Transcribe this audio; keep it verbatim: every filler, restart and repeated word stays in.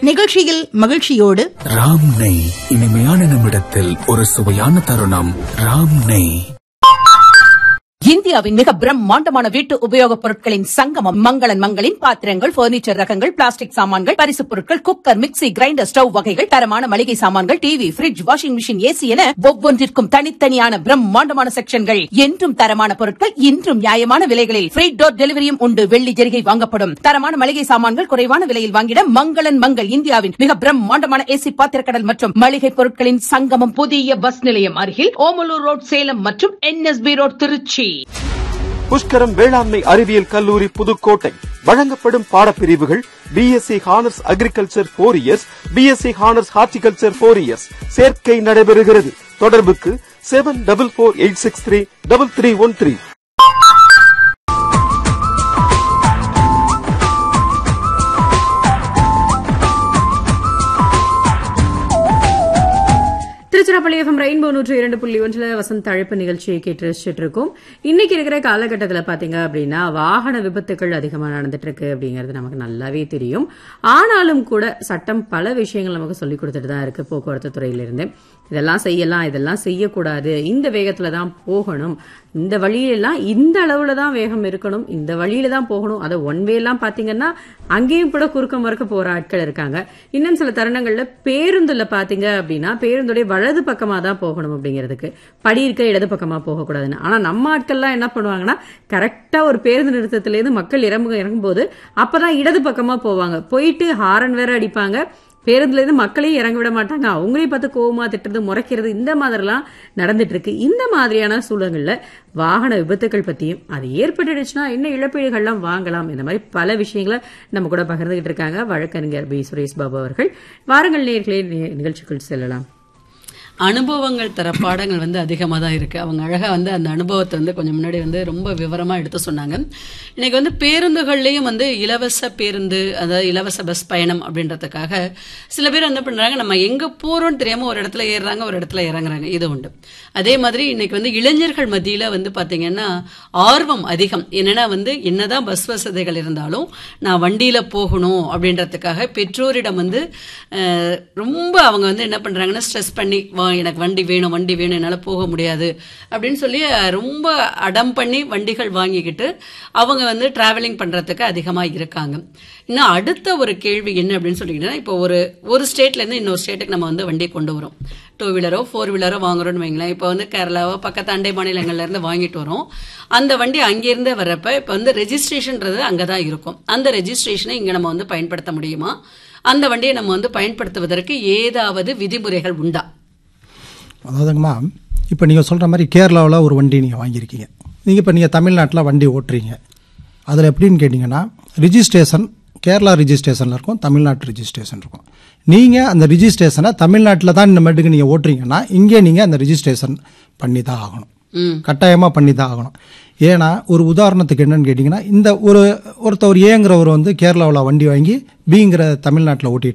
நிகழ்ச்சியில் மகிழ்ச்சியோடு ராம் நெய், இனிமையான நிமிடத்தில் ஒரு சுவையான தருணம். ராம் நெய். இந்தியாவின் மிக பிரம்மாண்டமான வீட்டு உபயோகப் பொருட்களின் சங்கமம் மங்களன் மங்களின் பாத்திரங்கள், பர்னிச்சர் ரகங்கள், பிளாஸ்டிக் சாமான்கள், பரிசுப் பொருட்கள், குக்கர், மிக்ஸி, கிரைண்டர், ஸ்டவ் வகைகள், தரமான மளிகை சாமான்கள், TV, fridge, washing machine, AC என ஒவ்வொன்றிற்கும் தனித்தனியான பிரம்மாண்டமான செக்ஷன்கள். என்றும் தரமான பொருட்கள், இன்றும் நியாயமான விலைகளில் ஃப்ரீ டோர் டெலிவரியும் உண்டு. வெள்ளி ஜெரிகை வாங்கப்படும். தரமான மளிகை சாமான்கள் குறைவான விலையில் வாங்கிட மங்களன் மங்கள். இந்தியாவின் மிக பிரம்மாண்டமான ஏசி பாத்திரக்கடல் மற்றும் மளிகை பொருட்களின் சங்கமம். புதிய பஸ் நிலையம் அருகில் ஓமலூர் ரோட் சேலம் மற்றும் என்எஸ்பி ரோட் திருச்சி. புஷ்கரம் வேளாண்மை அறிவியல் கல்லூரி புதுக்கோட்டை வழங்கப்படும் பாடப்பிரிவுகள் BSc honours agriculture four years, BSc honours horticulture four years. சேர்க்கை நடைபெறுகிறது. தொடர்புக்கு seven double four eight six three double three one three. Tiruchirappalli FM rainbow நூற்றி இரண்டு புள்ளி ஒன்றுல வசந்த் அழைப்பு நிகழ்ச்சியை கேட்டு ரசிச்சுட்டு இருக்கோம். இன்னைக்கு இருக்கிற காலகட்டத்தில் பாத்தீங்க அப்படின்னா வாகன விபத்துக்கள் அதிகமா நடந்துட்டு இருக்கு அப்படிங்கிறது நமக்கு நல்லாவே தெரியும். ஆனாலும் கூட சட்டம் பல விஷயங்கள் நமக்கு சொல்லிக் கொடுத்துட்டு தான் இருக்கு. போக்குவரத்து துறையிலிருந்து இதெல்லாம் செய்யலாம், இதெல்லாம் செய்யக்கூடாது, இந்த வேகத்துல தான் போகணும், இந்த வழியெல்லாம் இந்த அளவுல தான் வேகம் இருக்கணும், இந்த வழியில தான் போகணும். அதை ஒன் வே எல்லாம் பாத்தீங்கன்னா அங்கேயும் கூட குறுக்க மறுக்க போற ஆட்கள் இருக்காங்க. இன்னும் சில தருணங்கள்ல பேருந்துல பாத்தீங்க அப்படின்னா பேருந்துடைய வலது பக்கமா தான் போகணும் அப்படிங்கிறதுக்கு, படி இருக்க இடது பக்கமா போகக்கூடாதுன்னு. ஆனா நம்ம ஆட்கள்லாம் என்ன பண்ணுவாங்கன்னா கரெக்டா ஒரு பேருந்து நிறுத்தத்துல இருந்து மக்கள் இறங்கு இறங்கும் போது அப்பதான் இடது பக்கமா போவாங்க. போயிட்டு ஹாரன் வேற அடிப்பாங்க. பேருந்துல இருந்து மக்களையும் இறங்க விட மாட்டாங்க. அவங்களையும் பார்த்து கோவமா திட்டுறது, முறைக்கிறது, இந்த மாதிரிலாம் நடந்துட்டு இருக்கு. இந்த மாதிரியான சூழல்கள்ல வாகன விபத்துக்கள் பத்தியும் அது ஏற்பட்டுடுச்சுன்னா என்ன இழப்பீடுகள்லாம் வாங்கலாம், இந்த மாதிரி பல விஷயங்களை நம்ம கூட பகிர்ந்துகிட்டு இருக்காங்க வழக்கறிஞர் பி சுரேஷ் பாபு அவர்கள். வாருங்கள் நேயர்களே, நிகழ்ச்சிக்குள் செல்லலாம். அனுபவங்கள் தர பாடங்கள் வந்து அதிகமாக தான் இருக்குது. அவங்க அழகாக வந்து அந்த அனுபவத்தை வந்து கொஞ்சம் முன்னாடி வந்து ரொம்ப விவரமாக எடுத்து சொன்னாங்க. இன்றைக்கி வந்து பேருந்துகள்லேயும் வந்து இலவச பேருந்து, அதாவது இலவச பஸ் பயணம் அப்படின்றதுக்காக சில பேர் என்ன பண்ணுறாங்க, நம்ம எங்கே போகிறோன்னு தெரியாமல் ஒரு இடத்துல ஏறுறாங்க, ஒரு இடத்துல இறங்குறாங்க. இது உண்டு. அதே மாதிரி இன்றைக்கி வந்து இளைஞர்கள் மத்தியில் வந்து பார்த்திங்கன்னா ஆர்வம் அதிகம். என்னென்னா வந்து என்னதான் பஸ் வசதிகள் இருந்தாலும் நான் வண்டியில் போகணும் அப்படின்றதுக்காக பெற்றோரிடம் வந்து ரொம்ப அவங்க வந்து என்ன பண்ணுறாங்கன்னா ஸ்ட்ரெஸ் பண்ணி, எனக்கு வண்டி வேணும் வண்டி வேணும் என்னால் போக முடியாது அப்படின்னு சொல்லி ரொம்ப அடம் பண்ணி வண்டிகள் வாங்கிக்கிட்டு அவங்க வந்து டிராவலிங் பண்ணுறதுக்கு அதிகமாக இருக்காங்க. இன்னும் அடுத்த ஒரு கேள்வி என்ன அப்படின்னு சொல்லிக்கிட்டீங்கன்னா, இப்போ ஒரு ஒரு ஸ்டேட்லேருந்து இன்னொரு ஸ்டேட்டுக்கு நம்ம வந்து வண்டி கொண்டு வரோம். டூ வீலரோ ஃபோர் வீலரோ வாங்குறோன்னு வைங்களேன். இப்போ வந்து கேரளாவோ பக்கத்து அண்டை மாநிலங்கள்லேருந்து வாங்கிட்டு வரோம். அந்த வண்டி அங்கேருந்து வரப்போ இப்போ வந்து ரெஜிஸ்ட்ரேஷன்றது அங்கே தான் இருக்கும். அந்த ரெஜிஸ்ட்ரேஷனை இங்கே நம்ம வந்து பயன்படுத்த முடியுமா? அந்த வண்டியை நம்ம வந்து பயன்படுத்துவதற்கு ஏதாவது விதிமுறைகள் உண்டா? அதாவதுங்கம்மா, இப்போ நீங்கள் சொல்கிற மாதிரி கேரளாவில் ஒரு வண்டி நீங்கள் வாங்கியிருக்கீங்க. நீங்கள் இப்போ நீங்கள் தமிழ்நாட்டில் வண்டி ஓட்டுறீங்க. அதில் எப்படின்னு கேட்டிங்கன்னா ரிஜிஸ்ட்ரேஷன் கேரளா ரிஜிஸ்ட்ரேஷனில் இருக்கும், தமிழ்நாட்டு ரிஜிஸ்ட்ரேஷன் இருக்கும். நீங்கள் அந்த ரிஜிஸ்ட்ரேஷனை தமிழ்நாட்டில் தான் இந்த மட்டுக்கு நீங்கள் ஓட்டுறீங்கன்னா இங்கே நீங்கள் அந்த ரிஜிஸ்ட்ரேஷன் பண்ணி தான் ஆகணும், கட்டாயமாக பண்ணி தான் ஆகணும். ஏன்னா ஒரு உதாரணத்துக்கு என்னன்னு கேட்டிங்கன்னா, இந்த ஒரு ஒருத்தர் ஏங்கிறவர் வந்து கேரளாவில் வண்டி வாங்கி பிங்கிற தமிழ்நாட்டில் ஓட்டிட்டு